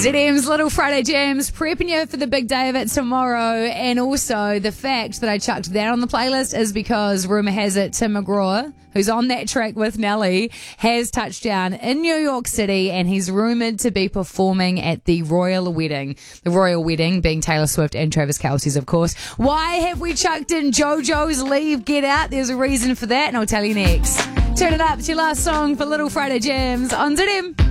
ZM's Little Friday Jams, prepping you for the big day of it tomorrow. And also the fact that I chucked that on the playlist is because rumour has it Tim McGraw, who's on that track with Nelly, has touched down in New York City, and he's rumoured to be performing at the royal wedding. The royal wedding being Taylor Swift and Travis Kelce's, of course. Why have we chucked in JoJo's Leave, Get Out? There's a reason for that, and I'll tell you next. Turn it up. It's your last song for Little Friday Jams on ZM.